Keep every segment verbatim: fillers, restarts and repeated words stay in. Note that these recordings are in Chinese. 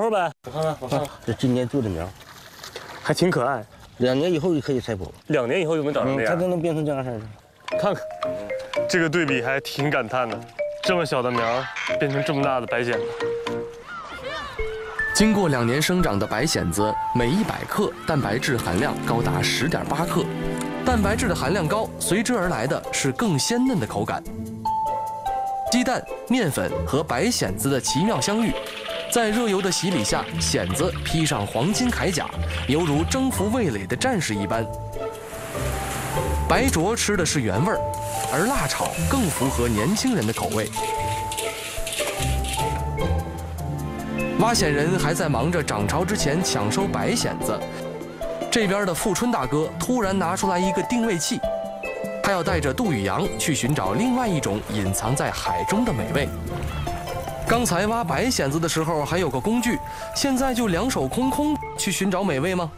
苗呗。我看看，我看看， 这今年做的苗， 还挺可爱。 两年以后就可以采播。 两年以后就能长成这样， 它都能变成这样式的。 看看，这个对比还挺感叹的。这么小的苗变成这么大的白蚬子。 经过两年生长的白蚬子，每一百克蛋白质含量高达十点八克。蛋白质的含量高，随之而来的是更鲜嫩的口感。鸡蛋、面粉和白蚬子的奇妙相遇，在热油的洗礼下，蚬子披上黄金铠甲，犹如征服味蕾的战士一般。白灼吃的是原味儿，而辣炒更符合年轻人的口味。挖蚬人还在忙着涨潮之前抢收白蚬子，这边的富春大哥突然拿出来一个定位器，他要带着杜宇阳去寻找另外一种隐藏在海中的美味。刚才挖白蚬子的时候还有个工具，现在就两手空空去寻找美味吗？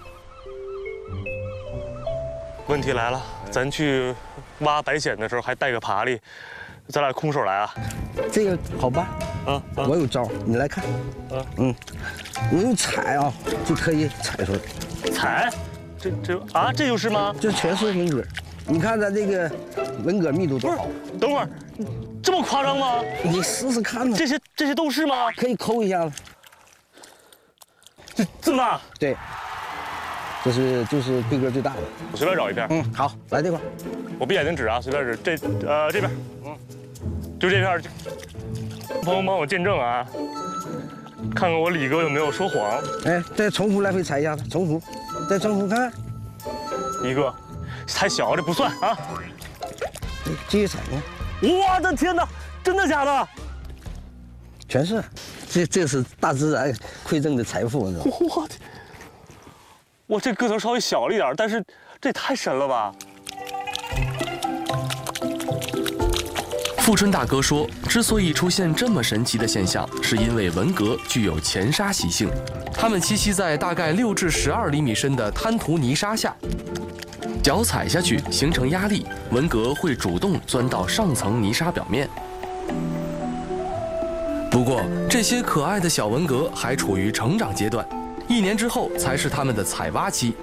问题来了，咱去挖白蚬的时候还带个爬犁，咱俩空手来啊？ 这个好办。 啊，啊我有招，你来看。 啊， 嗯，你用踩啊，就可以踩出来。 踩？这这啊，这就是吗？ 这全是文蛤。你看咱这个文蛤密度多好。 等会儿，这么夸张吗？ 你试试看呢。 这些这些都是吗？ 可以抠一下子。 这这么大？ 对。这是就是规格最大的。 我随便找一片。 嗯，好，来这块。 我闭眼睛指啊，随便指。这呃这边，嗯，就这片。朋友帮我见证啊，看看我李哥有没有说谎。 哎，再重复来回踩一下子，重复，再重复看看。 李哥，太小，这不算啊。 继续踩呢。 我的天哪，真的假的？ 全是，这这是大自然馈赠的财富，你知道吗？ 我的，我这个头稍微小了一点，但是这也太神了吧！ 富春大哥说，之所以出现这么神奇的现象，是因为文蛤具有潜沙习性，它们栖息在大概六至十二厘米深的滩涂泥沙下，脚踩下去形成压力，文蛤会主动钻到上层泥沙表面。不过，这些可爱的小文蛤还处于成长阶段，一年之后才是它们的采挖期。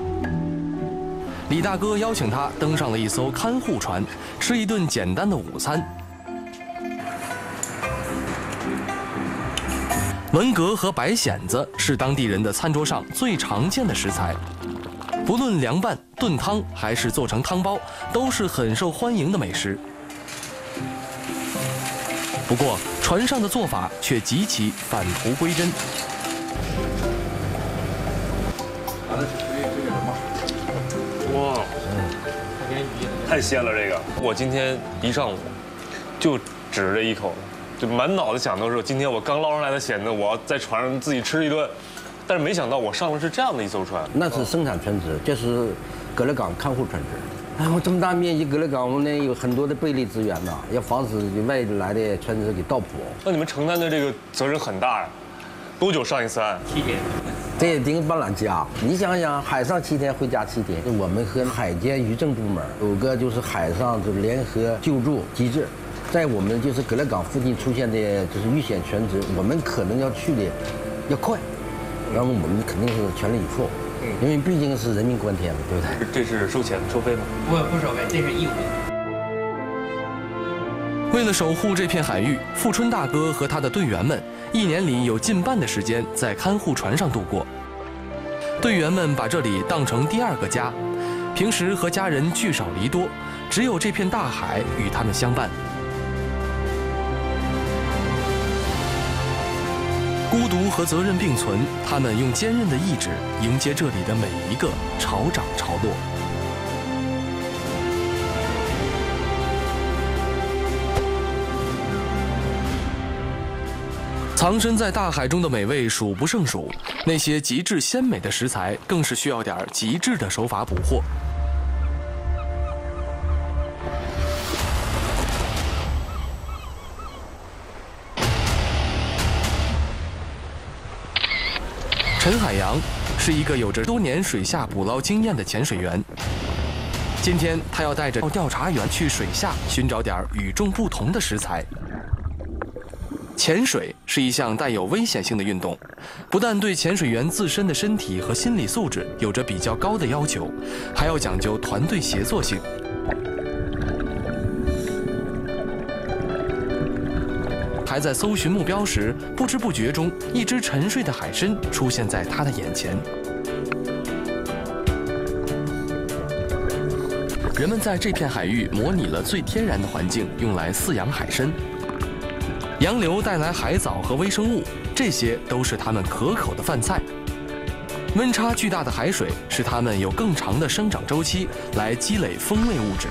李大哥邀请他登上了一艘看护船，吃一顿简单的午餐。文蛤和白蚬子是当地人的餐桌上最常见的食材，不论凉拌、炖汤还是做成汤包，都是很受欢迎的美食。不过，船上的做法却极其返璞归真。 哇，太鲜了！这个，我今天一上午就指着这一口，就满脑子想都是今天我刚捞上来的蚬子，我要在船上自己吃一顿。但是没想到我上的是这样的一艘船， 那是生产船只，这是葛勒港看护船只。哎，我这么大面积，葛勒港我们呢有很多的贝类资源呐，要防止外来的船只给盗捕。 那你们承担的这个责任很大呀。多久上一次岸？ 七天。 这也顶半拉家，你想想，海上七天，回家七天。我们和海监渔政部门有个就是海上就是联合救助机制，在我们就是葛勒港附近出现的就是遇险船只，我们可能要去的要快，然后我们肯定是全力以赴，因为毕竟是人命关天嘛，对不对？ 这是收钱收费吗？ 不不收费，这是义务的。 为了守护这片海域，富春大哥和他的队员们一年里有近半的时间在看护船上度过。队员们把这里当成第二个家，平时和家人聚少离多，只有这片大海与他们相伴。孤独和责任并存，他们用坚韧的意志迎接这里的每一个潮涨潮落。藏身在大海中的美味数不胜数，那些极致鲜美的食材更是需要点极致的手法捕获。陈海洋是一个有着多年水下捕捞经验的潜水员，今天他要带着调查员去水下寻找点与众不同的食材。 潜水是一项带有危险性的运动，不但对潜水员自身的身体和心理素质有着比较高的要求，还要讲究团队协作性。还在搜寻目标时，不知不觉中，一只沉睡的海参出现在他的眼前。人们在这片海域模拟了最天然的环境，用来饲养海参。洋流带来海藻和微生物，这些都是它们可口的饭菜。温差巨大的海水使它们有更长的生长周期，来积累风味物质。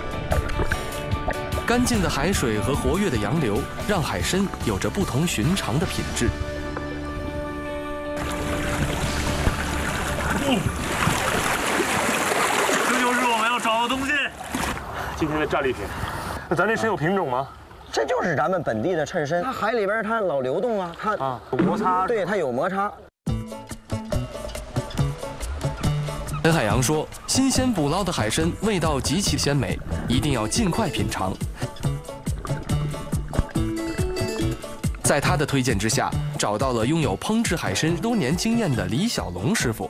干净的海水和活跃的洋流，让海参有着不同寻常的品质。 嗯，这就是我们要找的东西。今天的战利品。那咱这参有品种吗？ 这就是咱们本地的衬参，它海里边它老流动啊，它啊有摩擦， 对，它有摩擦。 陈海洋说，新鲜捕捞的海参味道极其鲜美，一定要尽快品尝。在他的推荐之下，找到了拥有烹制海参多年经验的李小龙师傅。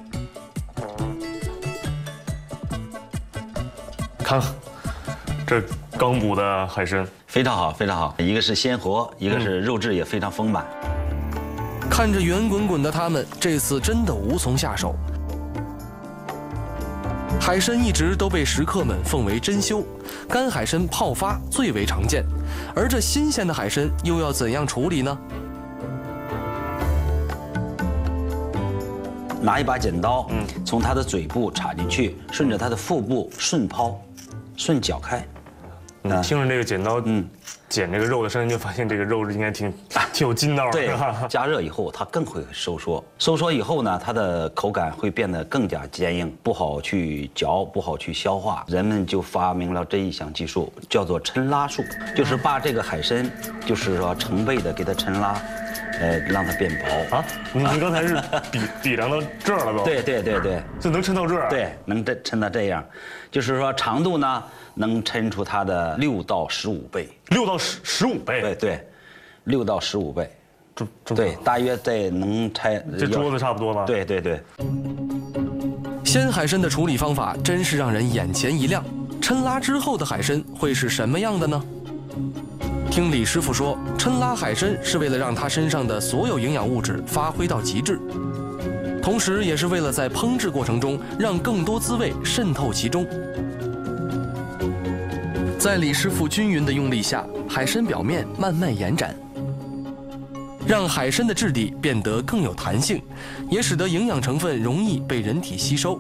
看，这刚捕的海参。 非常好，非常好。一个是鲜活，一个是肉质也非常丰满。 看着圆滚滚的它们，这次真的无从下手。海参一直都被食客们奉为珍馐，干海参泡发最为常见，而这新鲜的海参又要怎样处理呢？ 拿一把剪刀，嗯，从它的嘴部插进去，顺着它的腹部顺抛，顺绞开。 嗯，听着这个剪刀，嗯，剪这个肉的声音，就发现这个肉应该挺挺有筋道的。 对，加热以后它更会收缩，收缩以后呢，它的口感会变得更加坚硬，不好去嚼，不好去消化。人们就发明了这一项技术，叫做抻拉术，就是把这个海参，就是说成倍的给它抻拉。呃，让它变薄啊！您您刚才是比比量到这儿了都？ 对对对对， 就能抻到这儿？ 对，能这抻到这样，就是说长度呢能抻出它的六到十五倍。 六到十十五倍？ 对对，六到十五倍。 这这对，大约在能拆这桌子差不多吧？ 对对对。 鲜海参的处理方法真是让人眼前一亮。抻拉之后的海参会是什么样的呢？听李师傅说，抻拉海参是为了让它身上的所有营养物质发挥到极致，同时也是为了在烹制过程中让更多滋味渗透其中。在李师傅均匀的用力下，海参表面慢慢延展，让海参的质地变得更有弹性，也使得营养成分容易被人体吸收。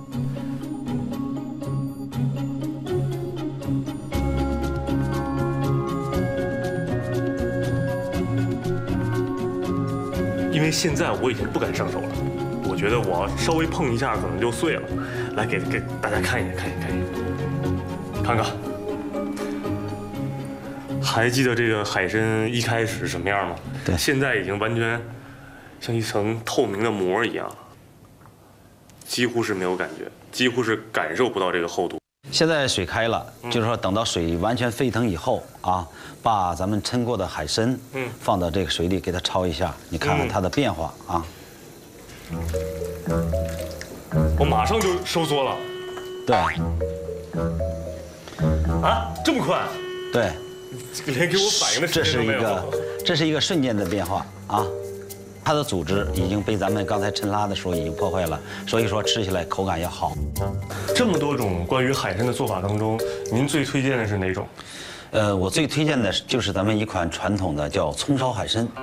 因为现在我已经不敢上手了，我觉得我稍微碰一下可能就碎了。来给给大家看一眼，看一眼，看一眼，看看。还记得这个海参一开始是什么样吗？ 对， 现在已经完全像一层透明的膜一样，几乎是没有感觉，几乎是感受不到这个厚度。 现在水开了，就是说等到水完全沸腾以后啊，把咱们抻过的海参，嗯，放到这个水里给它焯一下，你看看它的变化啊。 我马上就收缩了。 对。 啊，这么快？ 对。 连给我反应的时间都没有。 这是一个，这是一个瞬间的变化啊。它的组织已经被咱们刚才抻拉的时候已经破坏了，所以说吃起来口感要好。 这么多种关于海参的做法当中，您最推荐的是哪种？ 呃，我最推荐的就是咱们一款传统的叫葱烧海参。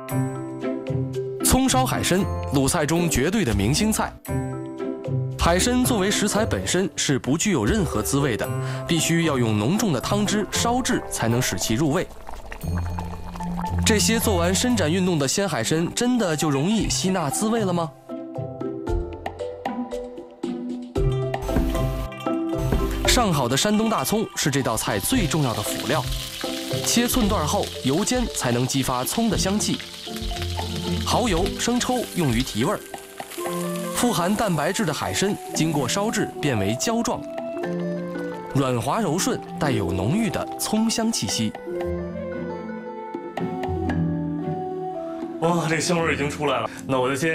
葱烧海参，鲁菜中绝对的明星菜。海参作为食材本身是不具有任何滋味的，必须要用浓重的汤汁烧制才能使其入味。这些做完伸展运动的鲜海参，真的就容易吸纳滋味了吗？上好的山东大葱是这道菜最重要的辅料，切寸段后油煎才能激发葱的香气。蚝油、生抽用于提味儿。富含蛋白质的海参经过烧制变为胶状，软滑柔顺，带有浓郁的葱香气息。 啊，这香味儿已经出来了。那我就先